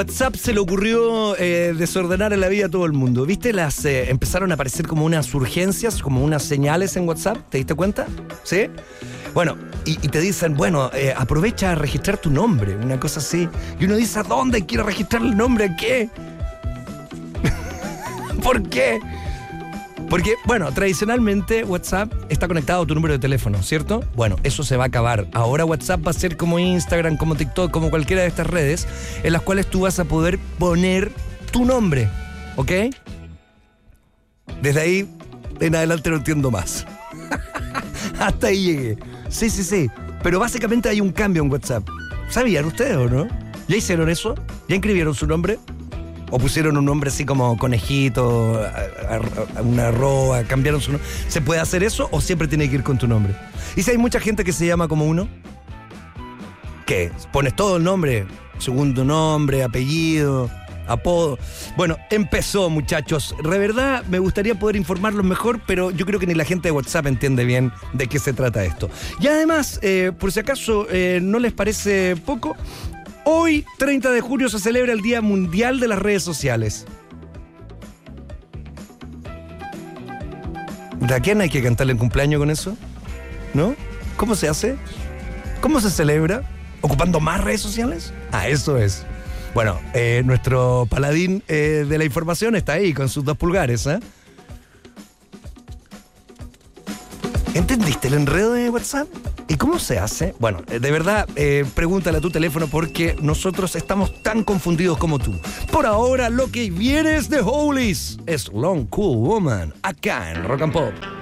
WhatsApp se le ocurrió desordenar en la vida a todo el mundo. ¿Viste? Empezaron a aparecer como unas urgencias, como unas señales en WhatsApp. ¿Te diste cuenta? ¿Sí? Bueno, y te dicen, bueno, aprovecha a registrar tu nombre, una cosa así. Y uno dice, ¿a dónde quiero registrar el nombre? ¿A qué? ¿Por qué? Porque, bueno, tradicionalmente WhatsApp está conectado a tu número de teléfono, ¿cierto? Bueno, eso se va a acabar. Ahora WhatsApp va a ser como Instagram, como TikTok, como cualquiera de estas redes en las cuales tú vas a poder poner tu nombre, ¿ok? Desde ahí en adelante no entiendo más. Hasta ahí llegué. Sí. Pero básicamente hay un cambio en WhatsApp. ¿Sabían ustedes o no? ¿Ya hicieron eso? ¿Ya inscribieron su nombre? ¿O pusieron un nombre así como conejito, una arroba, cambiaron su nombre? ¿Se puede hacer eso o siempre tiene que ir con tu nombre? ¿Y si hay mucha gente que se llama como uno? ¿Qué? ¿Pones todo el nombre? Segundo nombre, apellido, apodo. Bueno, empezó, muchachos. De verdad, me gustaría poder informarlos mejor, pero yo creo que ni la gente de WhatsApp entiende bien de qué se trata esto. Y además, por si acaso no les parece poco, hoy, 30 de julio, se celebra el Día Mundial de las Redes Sociales. ¿A quién hay que cantarle el cumpleaños con eso? ¿No? ¿Cómo se hace? ¿Cómo se celebra? ¿Ocupando más redes sociales? Ah, eso es. Bueno, nuestro paladín de la información está ahí con sus 2 pulgares, ¿eh? ¿Entendiste el enredo de WhatsApp? ¿Y cómo se hace? Bueno, de verdad, pregúntale a tu teléfono porque nosotros estamos tan confundidos como tú. Por ahora, lo que viene es The Hollies. Es Long Cool Woman, acá en Rock and Pop.